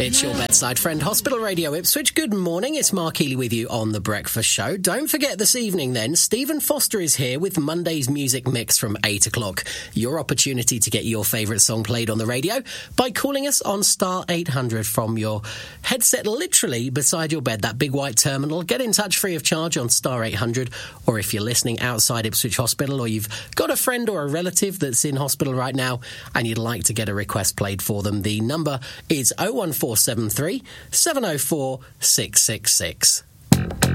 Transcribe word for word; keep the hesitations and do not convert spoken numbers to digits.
It's your bedside friend, Hospital Radio Ipswich. Good morning, it's Mark Healy with you on The Breakfast Show. Don't forget this evening then, Stephen Foster is here with Monday's Music Mix from eight o'clock. Your opportunity to get your favourite song played on the radio by calling us on star eight hundred from your headset literally beside your bed, that big white terminal. Get in touch free of charge on star eight hundred, or if you're listening outside Ipswich Hospital or you've got a friend or a relative that's in hospital right now and you'd like to get a request played for them, the number is oh one four seven three, seven oh four, six six six.